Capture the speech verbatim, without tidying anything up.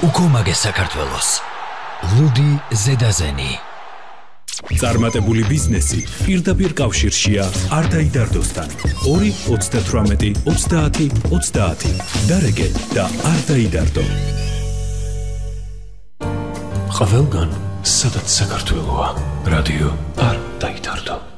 უკომაგე საქართველოს. ლუდი ზედაზენი. წარმატებული ბიზნესი პირდაპირ კავშირშია არდაიდარდოსთან. ორი ოცდათვრამეტი ოცდაათი ოცდაათი. დარეგე და არდაიდარდო. ყველგან სადაც საქართველოა, რადიო არ დაიდარდო.